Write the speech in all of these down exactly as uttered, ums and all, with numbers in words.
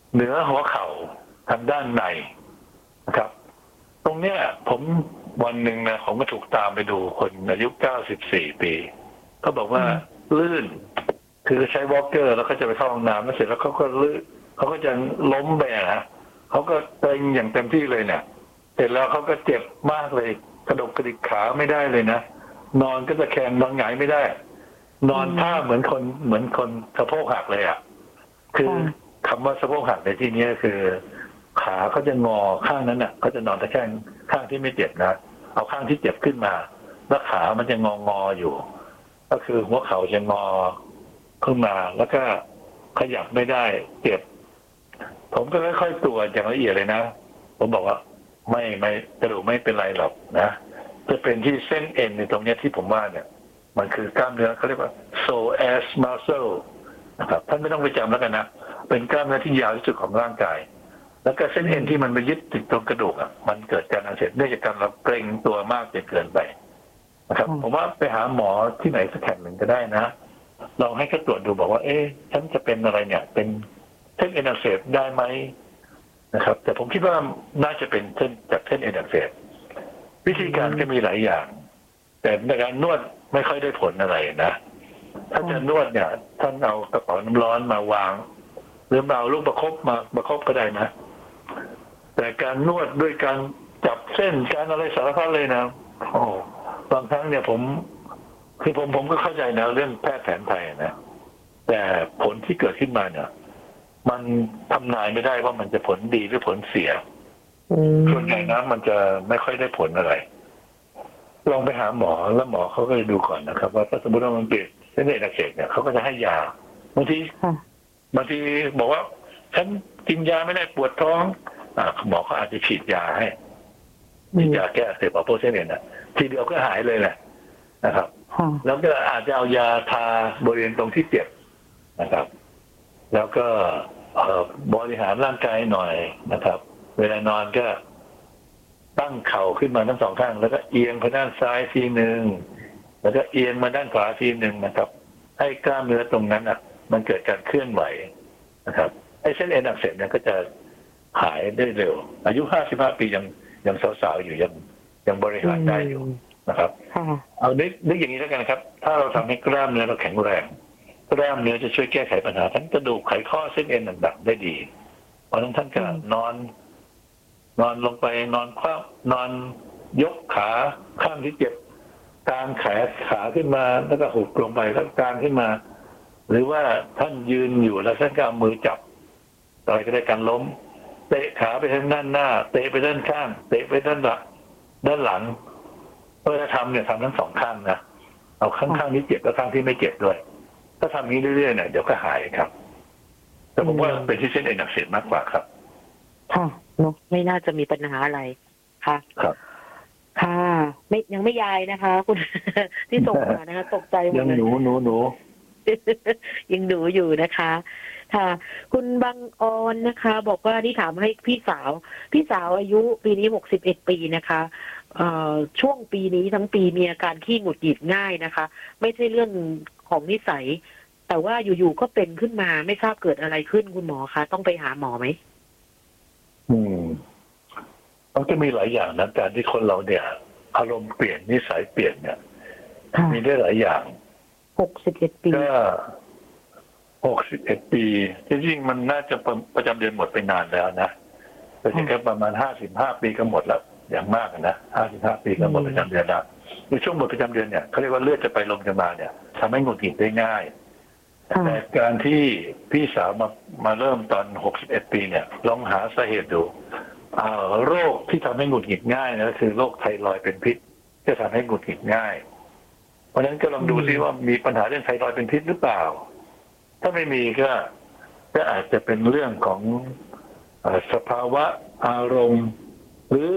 เหนือหัวเข่าทางด้านในนะครับตรงเนี้ยผมวันหนึ่งนะผมก็ถูกตามไปดูคนอายุเก้าสิบสี่ปีเขาบอกว่าลื่นคือใช้วอล์กเกอร์แล้วก็จะไปเข้าห้องน้ำแล้วเสร็จแล้วเขาก็ลื่นเขาก็จะล้มไปนะเขาก็เต็งอย่างเต็มที่เลยเนี่ยเสร็จแล้วเขาก็เจ็บมากเลยกระดกกระดิกขาไม่ได้เลยนะนอนก็จะแขงนอนหงายไม่ได้นอนท่าเหมือนคนเหมือนคนสะโพกหักเลยอ่ะคือคำว่าสะโพกหักในที่นี้คือขาเขาจะงอข้างนั้นน่ะเขาจะนอนตะแคงข้างที่ไม่เจ็บนะเอาข้างที่เจ็บขึ้นมาแล้วขามันจะงองออยู่ก็คือหัวเข่าจะงอขึ้นมาแล้วก็ขยับไม่ได้เจ็บผมก็ค่อยๆตรวจอย่างละเอียดเลยนะผมบอกว่าไม่ไม่กระดูกไม่เป็นไรหรอกนะจะเป็นที่เส้นเอ็นในตรงนี้ที่ผมว่าเนี่ยมันคือกล้ามเนื้อเขาเรียกว่า psoas muscle นะครับท่านไม่ต้องไปจำแล้วกันนะเป็นกล้ามเนื้อที่ยาวที่สุดของร่างกายแล้วก็เส้นเอ็นที่มันไปยึดติดตรงกระดูกอ่ะมันเกิดการอักเสบเนื่องจากการเราเกร็งตัวมากจนเกินไปนะครับผมว่าไปหาหมอที่ไหนสักแห่งหนึ่งก็ได้นะลองให้เขาตรวจดูบอกว่าเอ๊ะฉันจะเป็นอะไรเนี่ยเป็นเส้นเอ็นอักเสบได้ไหมนะครับแต่ผมคิดว่าน่าจะเป็นเส้นจากเส้นเอ็นอักเสบวิธีการก็มีหลายอย่างแต่ในการนวดไม่ค่อยได้ผลอะไรนะถ้าจะนวดเนี่ยท่านเอากระเป๋าน้ำร้อนมาวางหรือเอาลูกประคบมาประคบก็ได้นะแต่การนวดด้วยการจับเส้นการอะไรสารพัดเลยนะโอ้บางครั้งเนี่ยผมคือผมผมก็เข้าใจนะเรื่องแพทย์แผนไทยนะแต่ผลที่เกิดขึ้นมาเนี่ยมันทำนายไม่ได้ว่ามันจะผลดีหรือผลเสียส่วนใหญ่นะมันจะไม่ค่อยได้ผลอะไรลองไปหาหมอแล้วหมอเขาก็จะดูก่อนนะครับว่าถ้าสมมติว่ามันเกิดเส้นเอ็นอักเสบเนี่ยเขาก็จะให้ยาบางทีบางทีบอกว่าฉันกินยาไม่ได้ปวดท้องอ่าหมอเขาอาจจะฉีดยาให้ฉีดยาแก้อักเสบเอาโพเซนเนี่ยนะทีเดียวก็หายเลยแหละนะครับแล้วก็อาจจะเอายาทาบริเวณตรงที่เจ็บนะครับแล้วก็บริหารร่างกายหน่อยนะครับเวลานอนก็ตั้งเข่าขึ้นมาทั้งสองข้างแล้วก็เอียงไปด้านซ้ายทีหนึ่งแล้วก็เอียงมาด้านขวาทีหนึ่งนะครับให้กล้ามเนื้อตรงนั้นอ่ะมันเกิดการเคลื่อนไหวนะครับไอ้เส้นเอ็นอักเสบเนี่ยก็จะหายได้เร็วอายุห้าสิบห้าปียังยังสาวๆอยู่ยังยังบริหารได้อยู่นะครับเอานึกนึกอย่างนี้แล้วกันครับถ้าเราทำให้กล้ามเนื้อเราแข็งแรงกล้ามเนื้อจะช่วยแก้ไขปัญหาทั้งกระดูกไขข้อเส้นเอ็นต่างๆได้ดีเพราะฉะนั้นท่านก็นอนนอนลงไปนอนคว่ำนอนยกขาข้างที่เจ็บกางแขนขาขึ้นมาแล้วก็หุบลงไปแล้วกางขึ้นมาหรือว่าท่านยืนอยู่แล้วท่านก็เอามือจับอะไรก็ได้การล้มเตะขาไปทางด้านหน้าเตะไปด้านข้างเตะไปด้านหลังด้านหลังเพื่อจะทำเนี่ยทำทั้งสองข้างนะเอาข้างๆนี้เจ็บแล้วข้างที่ไม่เจ็บด้วยถ้าทำนี้เรื่อยๆเนี่ยเดี๋ยวก็หายครับแต่ผมว่าเป็นที่เส้นเอ็นอักเสบมากกว่าครับค่ะเนาะไม่น่าจะมีปัญหาอะไรค่ะครับค่ะไม่ยังไม่ยายนะคะคุณที่ส่งมานะคะตกใจหมดเลยยังหนูหนูหนูยังหนูอยู่นะคะค่ะคุณบางออนนะคะ บอกว่าที่ถามให้พี่สาวพี่สาวอายุปีนี้หกสิบเอ็ดปีนะคะเอ่อช่วงปีนี้ทั้งปีมีอาการขี้หงุดหงิดง่ายนะคะไม่ใช่เรื่องของนิสัยแต่ว่าอยู่ๆก็เป็นขึ้นมาไม่ทราบเกิดอะไรขึ้นคุณหมอคะต้องไปหาหมอไหมอืมมันก็มีหลายอย่างนะการที่คนเราเนี่ยอารมณ์เปลี่ยนนิสัยเปลี่ยนเนี่ยมีได้หลายอย่างหกสิบเอ็ดปีก็หกสิบเอ็ดปีจริงๆมันน่าจะประจำเดือนหมดไปนานแล้วนะแต่แค่ประมาณห้าสิบห้าปีก็หมดแล้วอย่างมากนะห้าสิบห้าปีก็หมดประจำเดือนแล้วในช่วงหมดประจำเดือนเนี่ยเขาเรียกว่าเลือดจะไปลมจะมาเนี่ยทำให้หงุดหงิดได้ง่ายแต่การที่พี่สาวมามาเริ่มตอนหกสิบเอ็ดปีเนี่ยลองหาสาเหตุดูโรคที่ทำให้หงุดหงิดง่ายนะคือโรคไทรอยด์เป็นพิษจะทำให้หงุดหงิดง่ายเพราะฉะนั้นก็ลองดูซิว่ามีปัญหาเรื่องไทรอยด์เป็นพิษหรือเปล่าถ้าไม่มีก็ก็อาจจะเป็นเรื่องของสภาวะอารมณ์หรือ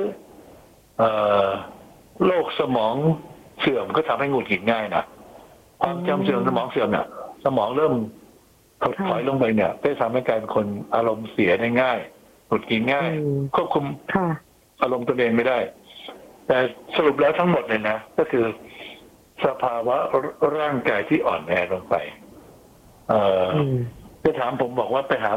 โรคสมองเสื่อมก็ทำให้หงุดหงิดง่ายนะความจำเสื่อมสมองเสื่อมเนี่ยสมองเริ่มถดถอยลงไปเนี่ยก็ทำให้กลายเป็นคนอารมณ์เสียได้ง่ายหงุดหงิดง่ายควบคุมอารมณ์ตัวเองไม่ได้แต่สรุปแล้วทั้งหมดเลยนะก็คือสภาวะร่างกายที่อ่อนแอลงไปเอ่อจะถามผมบอกว่าไปหา